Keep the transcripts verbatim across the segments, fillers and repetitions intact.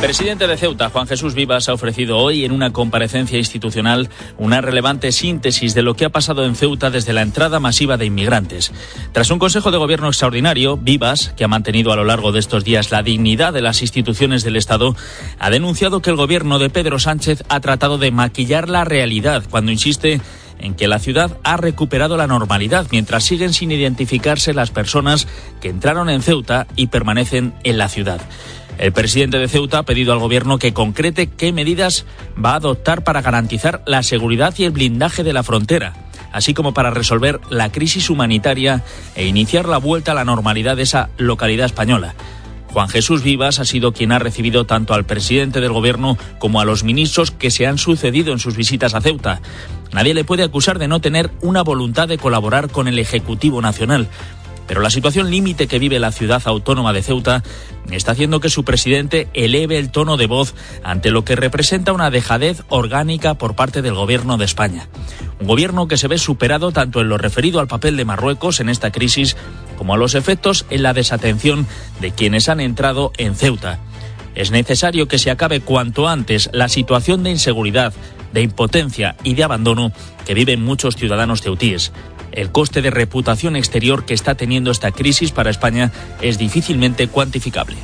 presidente de Ceuta, Juan Jesús Vivas, ha ofrecido hoy en una comparecencia institucional una relevante síntesis de lo que ha pasado en Ceuta desde la entrada masiva de inmigrantes. Tras un Consejo de Gobierno extraordinario, Vivas, que ha mantenido a lo largo de estos días la dignidad de las instituciones del Estado, ha denunciado que el gobierno de Pedro Sánchez ha tratado de maquillar la realidad cuando insiste en que la ciudad ha recuperado la normalidad, mientras siguen sin identificarse las personas que entraron en Ceuta y permanecen en la ciudad. El presidente de Ceuta ha pedido al gobierno que concrete qué medidas va a adoptar para garantizar la seguridad y el blindaje de la frontera, así como para resolver la crisis humanitaria e iniciar la vuelta a la normalidad de esa localidad española. Juan Jesús Vivas ha sido quien ha recibido tanto al presidente del gobierno como a los ministros que se han sucedido en sus visitas a Ceuta. Nadie le puede acusar de no tener una voluntad de colaborar con el Ejecutivo Nacional. Pero la situación límite que vive la ciudad autónoma de Ceuta está haciendo que su presidente eleve el tono de voz ante lo que representa una dejadez orgánica por parte del gobierno de España. Un gobierno que se ve superado tanto en lo referido al papel de Marruecos en esta crisis como a los efectos en la desatención de quienes han entrado en Ceuta. Es necesario que se acabe cuanto antes la situación de inseguridad, de impotencia y de abandono que viven muchos ciudadanos ceutíes. El coste de reputación exterior que está teniendo esta crisis para España es difícilmente cuantificable.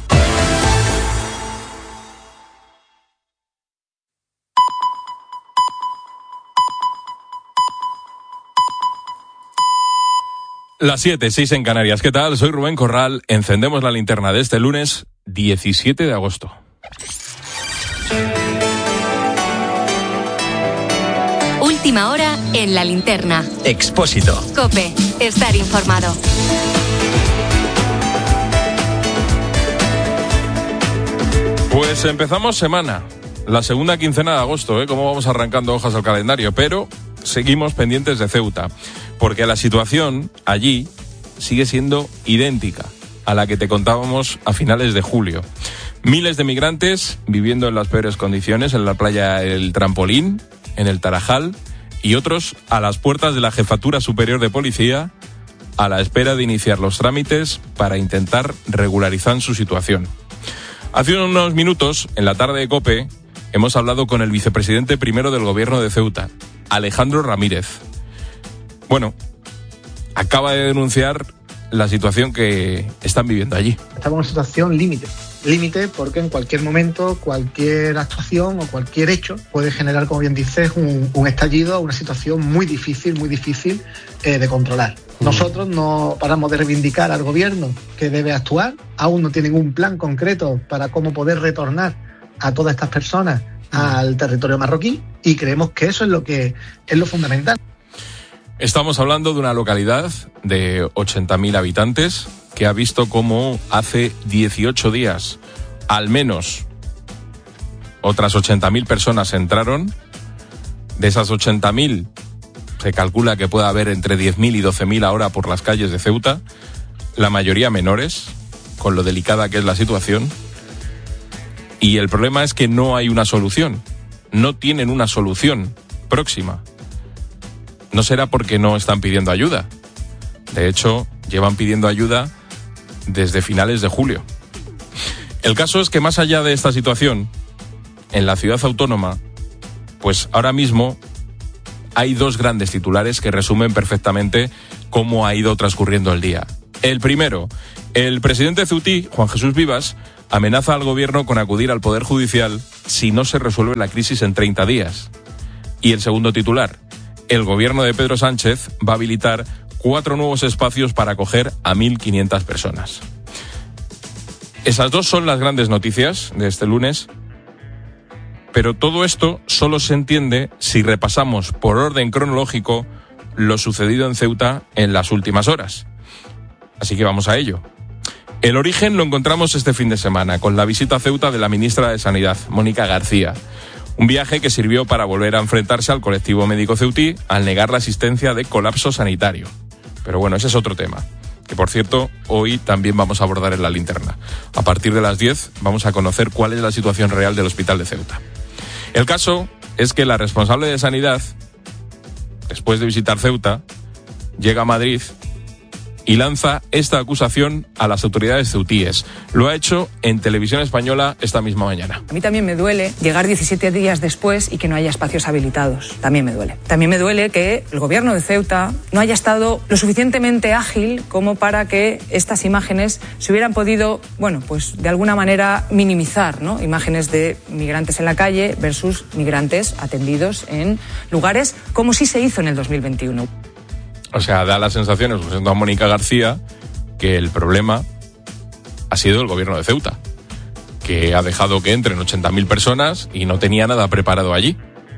Las siete, seis en Canarias. ¿Qué tal? Soy Rubén Corral. Encendemos la linterna de este lunes diecisiete de agosto. Última hora en la linterna. Expósito. COPE. Estar informado. Pues empezamos semana. La segunda quincena de agosto, ¿eh? Cómo vamos arrancando hojas al calendario. Pero seguimos pendientes de Ceuta. Porque la situación allí sigue siendo idéntica a la que te contábamos a finales de julio. Miles de migrantes viviendo en las peores condiciones en la playa El Trampolín, en el Tarajal, y otros a las puertas de la Jefatura Superior de Policía a la espera de iniciar los trámites para intentar regularizar su situación. Hace unos minutos, en la tarde de COPE, hemos hablado con el vicepresidente primero del gobierno de Ceuta, Alejandro Ramírez. Bueno, acaba de denunciar la situación que están viviendo allí. Estamos en una situación límite. Límite porque en cualquier momento, cualquier actuación o cualquier hecho puede generar, como bien dices, un, un estallido, una situación muy difícil, muy difícil eh, de controlar. Nosotros no paramos de reivindicar al gobierno que debe actuar. Aún no tienen un plan concreto para cómo poder retornar a todas estas personas al territorio marroquí y creemos que eso es lo que es lo fundamental. Estamos hablando de una localidad de ochenta mil habitantes que ha visto cómo hace dieciocho días, al menos, otras ochenta mil personas entraron. De esas ochenta mil, se calcula que puede haber entre diez mil y doce mil ahora por las calles de Ceuta, la mayoría menores, con lo delicada que es la situación. Y el problema es que no hay una solución, no tienen una solución próxima. No será porque no están pidiendo ayuda. De hecho, llevan pidiendo ayuda desde finales de julio. El caso es que más allá de esta situación, en la ciudad autónoma, pues ahora mismo hay dos grandes titulares que resumen perfectamente cómo ha ido transcurriendo el día. El primero, el presidente ceutí, Juan Jesús Vivas, amenaza al gobierno con acudir al Poder Judicial si no se resuelve la crisis en treinta días. Y el segundo titular, el gobierno de Pedro Sánchez va a habilitar cuatro nuevos espacios para acoger a mil quinientas personas. Esas dos son las grandes noticias de este lunes, pero todo esto solo se entiende si repasamos por orden cronológico lo sucedido en Ceuta en las últimas horas. Así que vamos a ello. El origen lo encontramos este fin de semana, con la visita a Ceuta de la ministra de Sanidad, Mónica García. Un viaje que sirvió para volver a enfrentarse al colectivo médico ceutí al negar la existencia de colapso sanitario. Pero bueno, ese es otro tema, que por cierto, hoy también vamos a abordar en la linterna. A partir de las diez vamos a conocer cuál es la situación real del hospital de Ceuta. El caso es que la responsable de Sanidad, después de visitar Ceuta, llega a Madrid y lanza esta acusación a las autoridades ceutíes. Lo ha hecho en Televisión Española esta misma mañana. A mí también me duele llegar diecisiete días después y que no haya espacios habilitados. También me duele. También me duele que el gobierno de Ceuta no haya estado lo suficientemente ágil como para que estas imágenes se hubieran podido, bueno, pues de alguna manera minimizar, ¿no? Imágenes de migrantes en la calle versus migrantes atendidos en lugares como sí se hizo en el dos mil veintiuno. O sea, da la sensación, escuchando a Mónica García, que el problema ha sido el gobierno de Ceuta, que ha dejado que entren ochenta mil personas y no tenía nada preparado allí.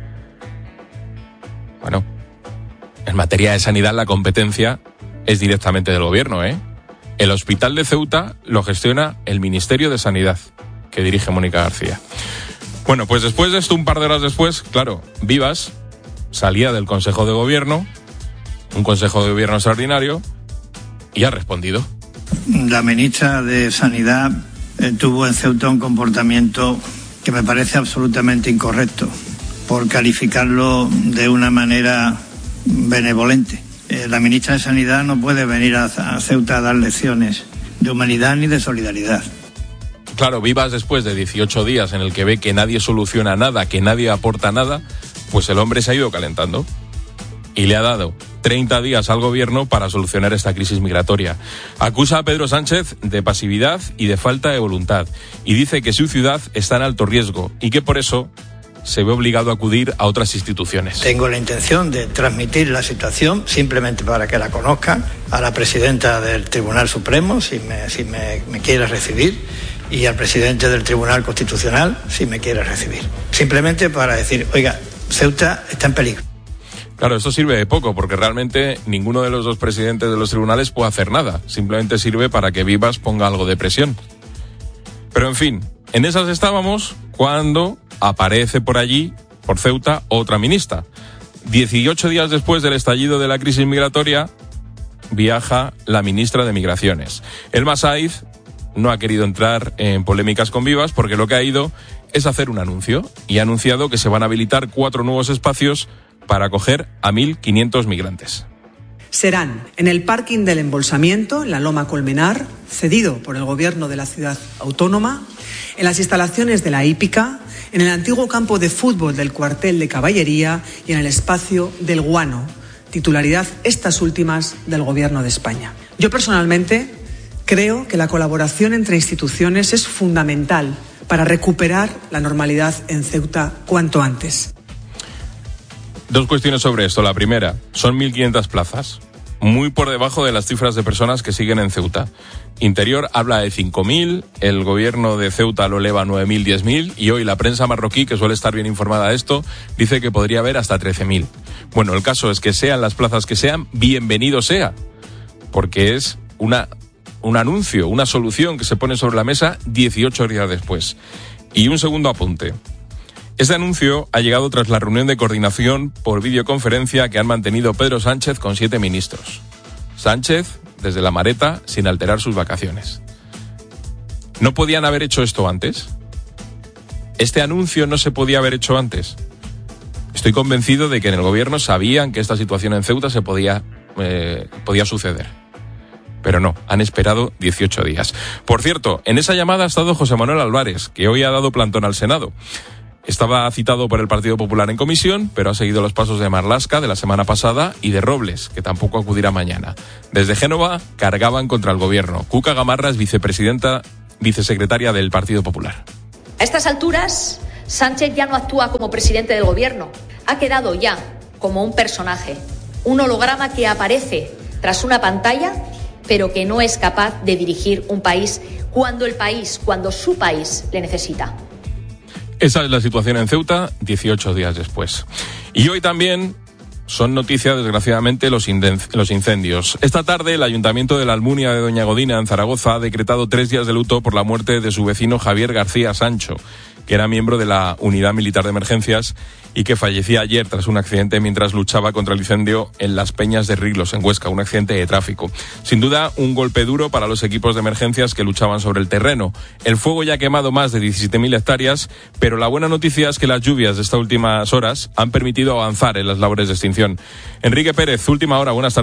Bueno, en materia de sanidad la competencia es directamente del gobierno, ¿eh? El hospital de Ceuta lo gestiona el Ministerio de Sanidad, que dirige Mónica García. Bueno, pues después de esto, un par de horas después, claro, Vivas salía del Consejo de Gobierno, un Consejo de Gobierno extraordinario, y ha respondido. La ministra de Sanidad eh, tuvo en Ceuta un comportamiento que me parece absolutamente incorrecto, por calificarlo de una manera benevolente. Eh, la ministra de Sanidad no puede venir a, a Ceuta a dar lecciones de humanidad ni de solidaridad. Claro, Vivas, después de dieciocho días en el que ve que nadie soluciona nada, que nadie aporta nada, pues el hombre se ha ido calentando y le ha dado treinta días al gobierno para solucionar esta crisis migratoria. Acusa a Pedro Sánchez de pasividad y de falta de voluntad y dice que su ciudad está en alto riesgo y que por eso se ve obligado a acudir a otras instituciones. Tengo la intención de transmitir la situación, simplemente para que la conozcan, a la presidenta del Tribunal Supremo, si me, si me, me quiere recibir, y al presidente del Tribunal Constitucional, si me quiere recibir. Simplemente para decir, oiga, Ceuta está en peligro. Claro, esto sirve de poco, porque realmente ninguno de los dos presidentes de los tribunales puede hacer nada. Simplemente sirve para que Vivas ponga algo de presión. Pero en fin, en esas estábamos cuando aparece por allí, por Ceuta, otra ministra. dieciocho días después del estallido de la crisis migratoria, viaja la ministra de Migraciones. Elma Saiz no ha querido entrar en polémicas con Vivas porque lo que ha ido es hacer un anuncio y ha anunciado que se van a habilitar cuatro nuevos espacios para acoger a mil quinientos migrantes. Serán en el parking del embolsamiento, en la Loma Colmenar, cedido por el gobierno de la ciudad autónoma, en las instalaciones de la hípica, en el antiguo campo de fútbol del cuartel de caballería y en el espacio del Guano, titularidad estas últimas del gobierno de España. Yo personalmente creo que la colaboración entre instituciones es fundamental para recuperar la normalidad en Ceuta cuanto antes. Dos cuestiones sobre esto. La primera, son mil quinientas plazas, muy por debajo de las cifras de personas que siguen en Ceuta. Interior habla de cinco mil, el gobierno de Ceuta lo eleva a nueve mil, diez mil y hoy la prensa marroquí, que suele estar bien informada de esto, dice que podría haber hasta trece mil. Bueno, el caso es que sean las plazas que sean, bienvenido sea, porque es una, un anuncio, una solución que se pone sobre la mesa dieciocho días después. Y un segundo apunte. Este anuncio ha llegado tras la reunión de coordinación por videoconferencia que han mantenido Pedro Sánchez con siete ministros. Sánchez, desde la Mareta, sin alterar sus vacaciones. ¿No podían haber hecho esto antes? ¿Este anuncio no se podía haber hecho antes? Estoy convencido de que en el gobierno sabían que esta situación en Ceuta se podía, eh, podía suceder. Pero no, han esperado dieciocho días. Por cierto, en esa llamada ha estado José Manuel Álvarez, que hoy ha dado plantón al Senado. Estaba citado por el Partido Popular en comisión, pero ha seguido los pasos de Marlaska de la semana pasada y de Robles, que tampoco acudirá mañana. Desde Génova cargaban contra el gobierno. Cuca Gamarra es vicepresidenta, vicesecretaria del Partido Popular. A estas alturas, Sánchez ya no actúa como presidente del gobierno. Ha quedado ya como un personaje, un holograma que aparece tras una pantalla, pero que no es capaz de dirigir un país cuando el país, cuando su país le necesita. Esa es la situación en Ceuta, dieciocho días después. Y hoy también son noticias, desgraciadamente, los incendios. Esta tarde, el Ayuntamiento de la Almunia de Doña Godina, en Zaragoza, ha decretado tres días de luto por la muerte de su vecino Javier García Sancho, que era miembro de la Unidad Militar de Emergencias y que fallecía ayer tras un accidente mientras luchaba contra el incendio en Las Peñas de Riglos, en Huesca, un accidente de tráfico. Sin duda, un golpe duro para los equipos de emergencias que luchaban sobre el terreno. El fuego ya ha quemado más de diecisiete mil hectáreas, pero la buena noticia es que las lluvias de estas últimas horas han permitido avanzar en las labores de extinción. Enrique Pérez, última hora, buenas tardes.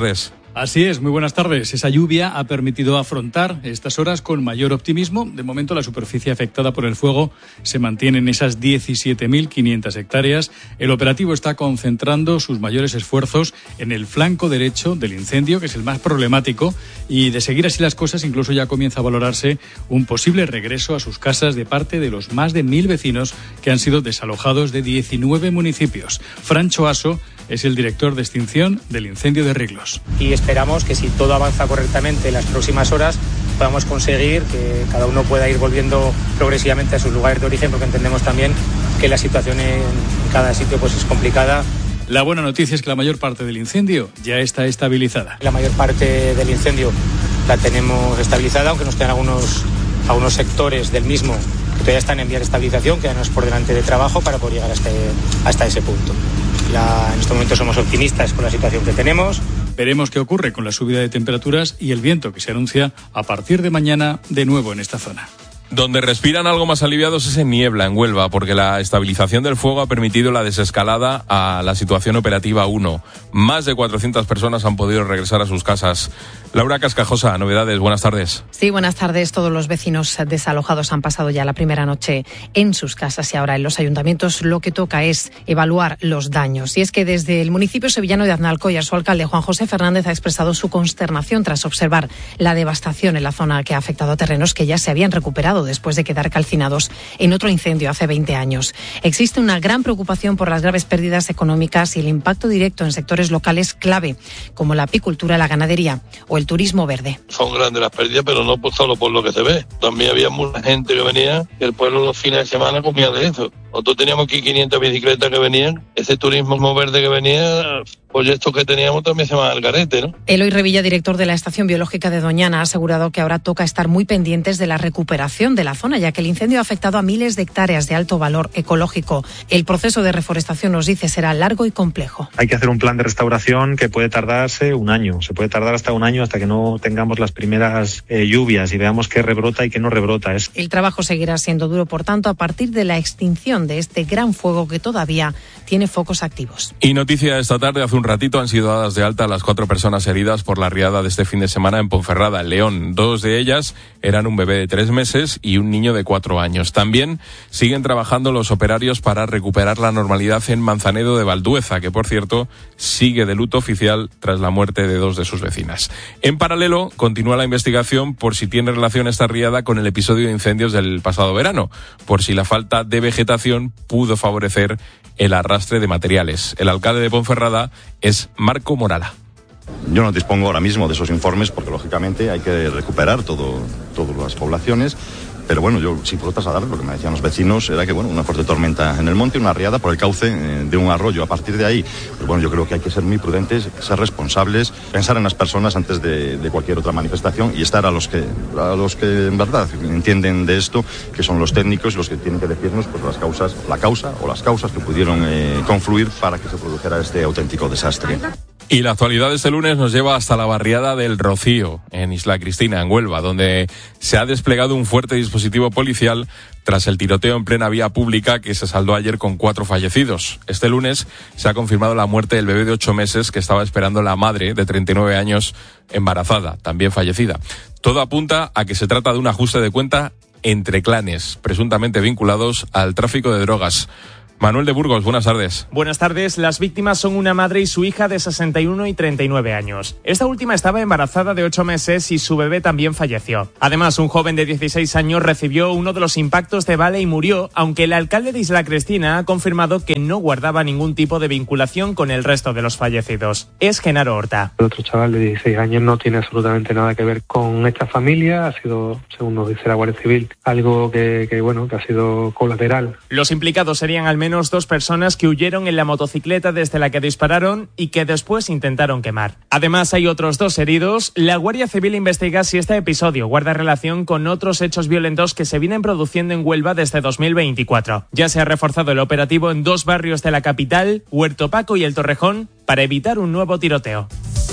Así es, muy buenas tardes. Esa lluvia ha permitido afrontar estas horas con mayor optimismo. De momento, la superficie afectada por el fuego se mantiene en esas diecisiete mil quinientas hectáreas. El operativo está concentrando sus mayores esfuerzos en el flanco derecho del incendio, que es el más problemático, y de seguir así las cosas, incluso ya comienza a valorarse un posible regreso a sus casas de parte de los más de mil vecinos que han sido desalojados de diecinueve municipios. Francho Aso es el director de extinción del incendio de Riglos. Y esperamos que si todo avanza correctamente en las próximas horas podamos conseguir que cada uno pueda ir volviendo progresivamente a sus lugares de origen, porque entendemos también que la situación en cada sitio pues es complicada. La buena noticia es que la mayor parte del incendio ya está estabilizada. La mayor parte del incendio la tenemos estabilizada, aunque nos quedan algunos, algunos sectores del mismo que todavía están en vías de estabilización, quedanos por delante de trabajo para poder llegar hasta, hasta ese punto. La, en este momento somos optimistas con la situación que tenemos. Veremos qué ocurre con la subida de temperaturas y el viento que se anuncia a partir de mañana de nuevo en esta zona. Donde respiran algo más aliviados es en Niebla, en Huelva, porque la estabilización del fuego ha permitido la desescalada a la situación operativa uno. Más de cuatrocientas personas han podido regresar a sus casas. Laura Cascajosa, novedades, buenas tardes. Sí, buenas tardes. Todos los vecinos desalojados han pasado ya la primera noche en sus casas y ahora en los ayuntamientos lo que toca es evaluar los daños. Y es que desde el municipio sevillano de Aznalcóllar, su alcalde Juan José Fernández ha expresado su consternación tras observar la devastación en la zona que ha afectado a terrenos que ya se habían recuperado después de quedar calcinados en otro incendio hace veinte años. Existe una gran preocupación por las graves pérdidas económicas y el impacto directo en sectores locales clave, como la apicultura, la ganadería o el turismo verde. Son grandes las pérdidas, pero no solo por lo que se ve. También había mucha gente que venía, que el pueblo los fines de semana comía de eso. Nosotros teníamos aquí quinientas bicicletas que venían, ese turismo verde que venía, proyectos que teníamos también se van al garete, ¿no? Eloy Revilla, director de la Estación Biológica de Doñana, ha asegurado que ahora toca estar muy pendientes de la recuperación de la zona, ya que el incendio ha afectado a miles de hectáreas de alto valor ecológico. El proceso de reforestación, nos dice, será largo y complejo. Hay que hacer un plan de restauración que puede tardarse un año, se puede tardar hasta un año hasta que no tengamos las primeras eh, lluvias y veamos qué rebrota y qué no rebrota. Es... El trabajo seguirá siendo duro, por tanto, a partir de la extinción de este gran fuego que todavía tiene focos activos. Y noticia esta tarde, hace un ratito han sido dadas de alta las cuatro personas heridas por la riada de este fin de semana en Ponferrada, en León. Dos de ellas eran un bebé de tres meses y un niño de cuatro años. También siguen trabajando los operarios para recuperar la normalidad en Manzanedo de Valdueza, que por cierto sigue de luto oficial tras la muerte de dos de sus vecinas. En paralelo, continúa la investigación por si tiene relación esta riada con el episodio de incendios del pasado verano, por si la falta de vegetación pudo favorecer el arrastre de materiales. El alcalde de Ponferrada es Marco Morala. Yo no dispongo ahora mismo de esos informes porque lógicamente hay que recuperar todo, todas las poblaciones. Pero bueno, yo sí puedo trasladar lo que me decían los vecinos, era que bueno, una fuerte tormenta en el monte, una riada por el cauce eh, de un arroyo. A partir de ahí, pues bueno, yo creo que hay que ser muy prudentes, ser responsables, pensar en las personas antes de, de cualquier otra manifestación y estar a los que a los que en verdad entienden de esto, que son los técnicos y los que tienen que decirnos pues las causas, la causa o las causas que pudieron eh, confluir para que se produjera este auténtico desastre. Y la actualidad de este lunes nos lleva hasta la barriada del Rocío, en Isla Cristina, en Huelva, donde se ha desplegado un fuerte dispositivo policial tras el tiroteo en plena vía pública que se saldó ayer con cuatro fallecidos. Este lunes se ha confirmado la muerte del bebé de ocho meses que estaba esperando la madre de treinta y nueve años embarazada, también fallecida. Todo apunta a que se trata de un ajuste de cuenta entre clanes, presuntamente vinculados al tráfico de drogas. Manuel de Burgos, buenas tardes. Buenas tardes. Las víctimas son una madre y su hija de sesenta y uno y treinta y nueve años. Esta última estaba embarazada de ocho meses y su bebé también falleció. Además, un joven de dieciséis años recibió uno de los impactos de bala y murió, aunque el alcalde de Isla Cristina ha confirmado que no guardaba ningún tipo de vinculación con el resto de los fallecidos. Es Genaro Horta. El otro chaval de dieciséis años no tiene absolutamente nada que ver con esta familia. Ha sido, según nos dice la Guardia Civil, algo que, que bueno, que ha sido colateral. Los implicados serían al menos dos personas que huyeron en la motocicleta desde la que dispararon y que después intentaron quemar. Además, hay otros dos heridos. La Guardia Civil investiga si este episodio guarda relación con otros hechos violentos que se vienen produciendo en Huelva desde dos mil veinticuatro. Ya se ha reforzado el operativo en dos barrios de la capital, Huerto Paco y El Torrejón, para evitar un nuevo tiroteo.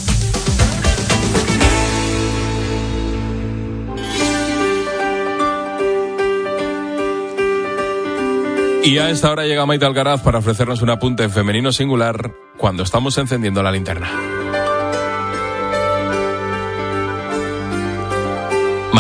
Y a esta hora llega Maite Alcaraz para ofrecernos un apunte en femenino singular cuando estamos encendiendo la linterna.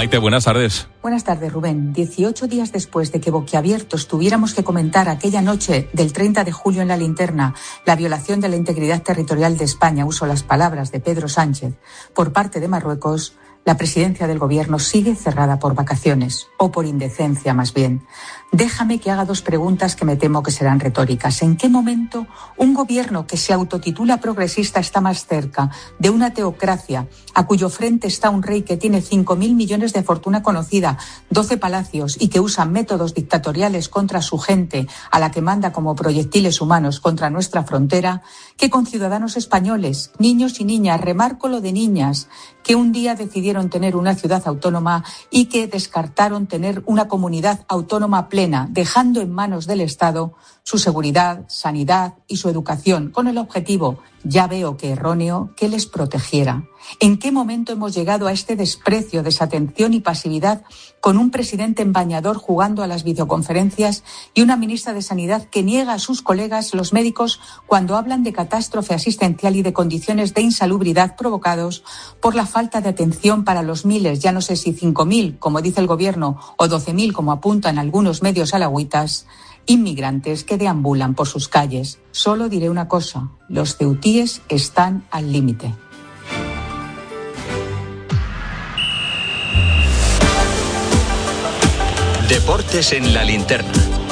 Maite, buenas tardes. Buenas tardes, Rubén. dieciocho días después de que boquiabiertos tuviéramos que comentar aquella noche del treinta de julio en La Linterna la violación de la integridad territorial de España, uso las palabras de Pedro Sánchez, por parte de Marruecos, la presidencia del Gobierno sigue cerrada por vacaciones, o por indecencia más bien. Déjame que haga dos preguntas que me temo que serán retóricas. ¿En qué momento un gobierno que se autotitula progresista está más cerca de una teocracia a cuyo frente está un rey que tiene cinco mil millones de fortuna conocida, doce palacios y que usa métodos dictatoriales contra su gente, a la que manda como proyectiles humanos contra nuestra frontera, que con ciudadanos españoles, niños y niñas, remarco lo de niñas, que un día decidieron tener una ciudad autónoma y que descartaron tener una comunidad autónoma plena, dejando en manos del Estado su seguridad, sanidad y su educación, con el objetivo, ya veo que erróneo, que les protegiera? ¿En qué momento hemos llegado a este desprecio, desatención y pasividad, con un presidente en bañador jugando a las videoconferencias y una ministra de Sanidad que niega a sus colegas, los médicos, cuando hablan de catástrofe asistencial y de condiciones de insalubridad provocados por la falta de atención para los miles, ya no sé si cinco mil, como dice el Gobierno, o doce mil, como apuntan algunos medios halagüitas, inmigrantes que deambulan por sus calles? Solo diré una cosa: los ceutíes están al límite. Deportes en La Linterna.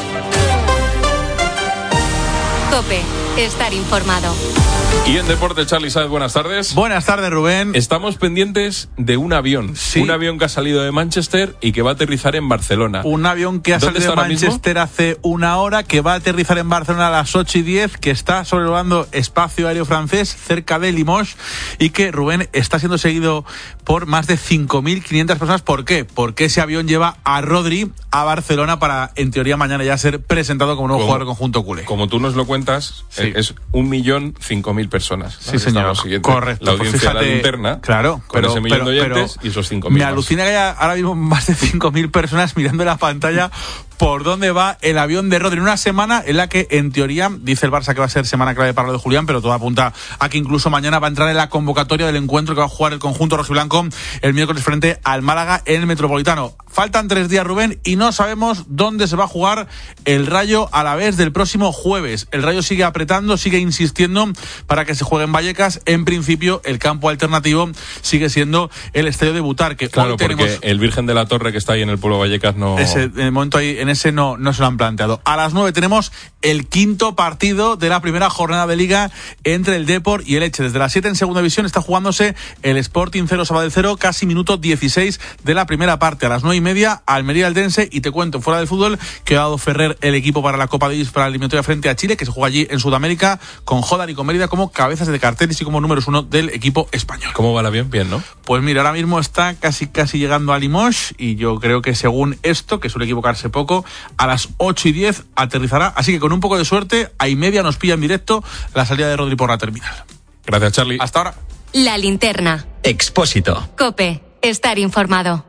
COPE, estar informado. Y en Deportes, Charly Sáenz, buenas tardes. Buenas tardes, Rubén. Estamos pendientes de un avión. Sí. Un avión que ha salido de Manchester y que va a aterrizar en Barcelona. Un avión que ha salido de Manchester hace una hora, que va a aterrizar en Barcelona a las ocho y diez, que está sobrevolando espacio aéreo francés cerca de Limoges y que, Rubén, está siendo seguido por más de cinco mil quinientas personas. ¿Por qué? Porque ese avión lleva a Rodri a Barcelona para, en teoría, mañana ya ser presentado como nuevo como, jugador del conjunto culé. Como tú nos lo cuentas, sí. es un millón cinco mil personas. Sí, señor. Correcto. La audiencia pues fíjate, de La Linterna, claro, con pero, ese millón pero, de oyentes pero, y esos cinco mil. Me alucina que haya ahora mismo más de cinco mil personas mirando la pantalla por dónde va el avión de Rodri. En una semana en la que, en teoría, dice el Barça que va a ser semana clave para lo de Julián, pero todo apunta a que incluso mañana va a entrar en la convocatoria del encuentro que va a jugar el conjunto rojiblanco el miércoles frente al Málaga en el Metropolitano. Faltan tres días, Rubén, y no sabemos dónde se va a jugar el Rayo a la vez del próximo jueves. El Rayo sigue apretando, sigue insistiendo para que se juegue en Vallecas. En principio, el campo alternativo sigue siendo el Estadio de Butarque. Claro, hoy porque tenemos... el Virgen de la Torre que está ahí en el pueblo Vallecas no... Ese, en el momento ahí, en ese no, no se lo han planteado. A las nueve tenemos el quinto partido de la primera jornada de Liga entre el Depor y el Elche. Desde las siete en segunda división está jugándose el Sporting cero Sabadell cero, casi minuto dieciséis de la primera parte. A las nueve y media, Almería Eldense, y te cuento, fuera del fútbol, que ha dado Ferrer el equipo para la Copa Davis para la eliminatoria frente a Chile, que se juega allí en Sudamérica, con Jodar y con Mérida como cabezas de cartel y como números uno del equipo español. ¿Cómo va el avión? Bien, ¿no? Pues mira, ahora mismo está casi casi llegando a Limoges y yo creo que según esto, que suele equivocarse poco, a las ocho y diez aterrizará, así que con un poco de suerte, a y media nos pilla en directo la salida de Rodri por la terminal. Gracias, Charly. Hasta ahora. La Linterna. Expósito. COPE, estar informado.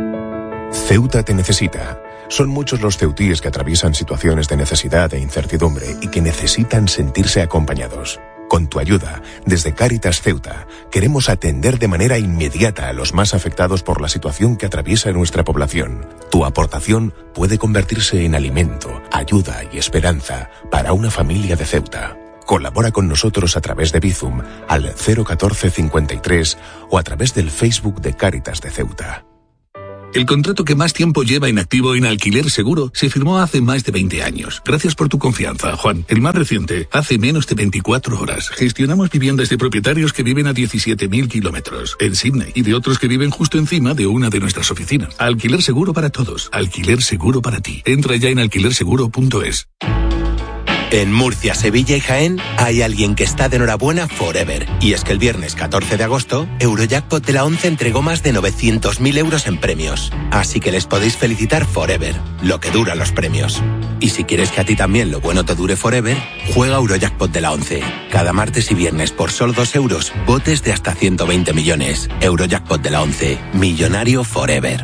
Ceuta te necesita. Son muchos los ceutíes que atraviesan situaciones de necesidad e incertidumbre y que necesitan sentirse acompañados. Con tu ayuda, desde Cáritas Ceuta, queremos atender de manera inmediata a los más afectados por la situación que atraviesa nuestra población. Tu aportación puede convertirse en alimento, ayuda y esperanza para una familia de Ceuta. Colabora con nosotros a través de Bizum al cero catorce cincuenta y tres o a través del Facebook de Cáritas de Ceuta. El contrato que más tiempo lleva en activo en Alquiler Seguro se firmó hace más de veinte años. Gracias por tu confianza, Juan. El más reciente, hace menos de veinticuatro horas. Gestionamos viviendas de propietarios que viven a diecisiete mil kilómetros en Sydney y de otros que viven justo encima de una de nuestras oficinas. Alquiler Seguro para todos. Alquiler Seguro para ti. Entra ya en alquiler seguro punto es. En Murcia, Sevilla y Jaén hay alguien que está de enhorabuena forever. Y es que el viernes catorce de agosto, Eurojackpot de la once entregó más de novecientos mil euros en premios. Así que les podéis felicitar forever, lo que dura los premios. Y si quieres que a ti también lo bueno te dure forever, juega Eurojackpot de la once. Cada martes y viernes por solo dos euros, botes de hasta ciento veinte millones. Eurojackpot de la once, millonario forever.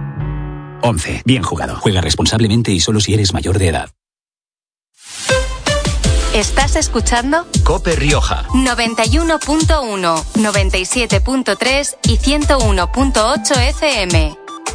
once. Bien jugado. Juega responsablemente y solo si eres mayor de edad. ¿Estás escuchando? COPE Rioja. noventa y uno punto uno, noventa y siete punto tres y ciento uno punto ocho F M.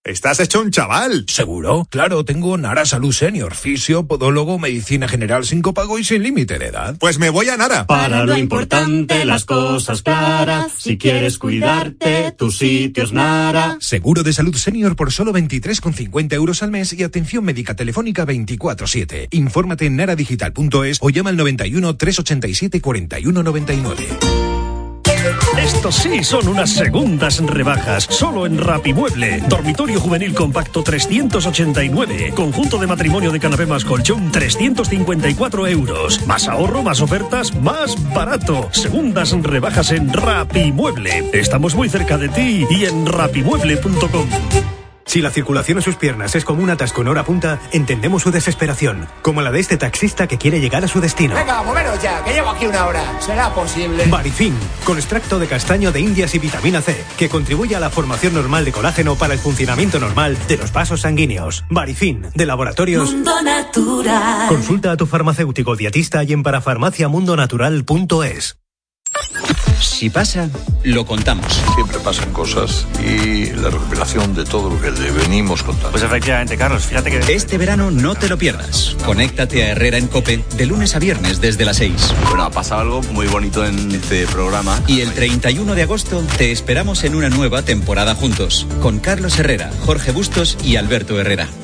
Estás hecho un chaval. ¿Seguro? Claro, tengo Nara Salud Senior, fisio, podólogo, medicina general sin copago y sin límite de edad. Pues me voy a Nara. Para lo importante, las cosas claras. Si quieres cuidarte, tu sitio es Nara. Seguro de salud senior por solo veintitrés con cincuenta euros al mes y atención médica telefónica veinticuatro siete. Infórmate en naradigital punto es o llama al noventa y uno, trescientos ochenta y siete, cuarenta y uno noventa y nueve. Estos sí son unas segundas rebajas, solo en Rapimueble. Dormitorio juvenil compacto trescientos ochenta y nueve. Conjunto de matrimonio de canapé más colchón trescientos cincuenta y cuatro euros. Más ahorro, más ofertas, más barato. Segundas rebajas en Rapimueble. Estamos muy cerca de ti y en rapimueble punto com. Si la circulación en sus piernas es como un atasco en hora punta, entendemos su desesperación, como la de este taxista que quiere llegar a su destino. Venga, moveros ya, que llevo aquí una hora. ¿Será posible? Barifin, con extracto de castaño de indias y vitamina C, que contribuye a la formación normal de colágeno para el funcionamiento normal de los vasos sanguíneos. Barifin, de Laboratorios Mundo Natural. Consulta a tu farmacéutico dietista y en parafarmacia mundo natural punto es. Si pasa, lo contamos. Siempre pasan cosas y la recopilación de todo lo que le venimos contando. Pues efectivamente, Carlos, fíjate que... Este verano no te lo pierdas. Conéctate a Herrera en COPE de lunes a viernes desde las seis. Bueno, ha pasado algo muy bonito en este programa. Y el treinta y uno de agosto te esperamos en una nueva temporada juntos, con Carlos Herrera, Jorge Bustos y Alberto Herrera.